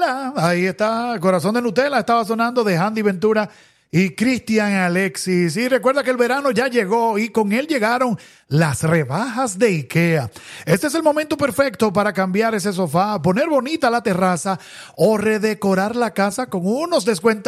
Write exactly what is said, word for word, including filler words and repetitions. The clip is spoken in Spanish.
Ahí está, Corazón de Nutella estaba sonando de Handy Ventura y Cristian Alexis. Y recuerda que el verano ya llegó y con él llegaron las rebajas de IKEA. Este es el momento perfecto para cambiar ese sofá, poner bonita la terraza o redecorar la casa con unos descuentos